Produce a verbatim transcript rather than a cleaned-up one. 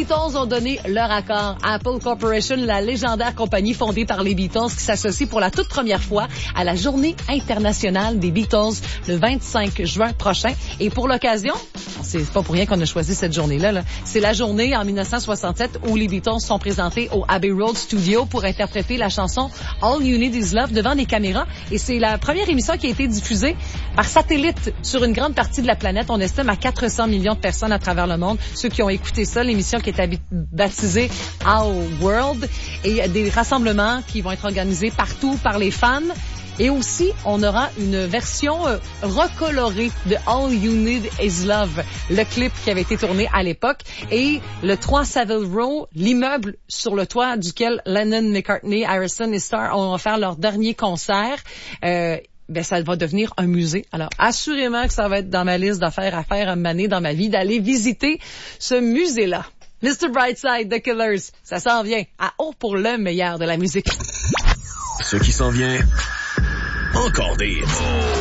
Beatles ont donné leur accord. Apple Corporation, la légendaire compagnie fondée par les Beatles, qui s'associe pour la toute première fois à la Journée internationale des Beatles le vingt-cinq juin prochain. Et pour l'occasion, c'est pas pour rien qu'on a choisi cette journée-là, là. C'est la journée en dix-neuf cent soixante-sept où les Beatles sont présentés au Abbey Road Studio pour interpréter la chanson All You Need Is Love devant des caméras. Et c'est la première émission qui a été diffusée par satellite sur une grande partie de la planète. On estime à quatre cents millions de personnes à travers le monde. Ceux qui ont écouté ça, l'émission qui est baptisée Our World, et des rassemblements qui vont être organisés partout par les fans. Et aussi, on aura une version euh, recolorée de All You Need Is Love, le clip qui avait été tourné à l'époque. Et le trois Savile Row, l'immeuble sur le toit duquel Lennon, McCartney, Harrison et Starr ont offert leur dernier concert, euh, ben ça va devenir un musée. Alors, assurément que ça va être dans ma liste d'affaires à faire à mener dans ma vie, d'aller visiter ce musée-là. mister Brightside, The Killers, ça s'en vient à haut pour le meilleur de la musique. Ce qui s'en vient, encore des hits.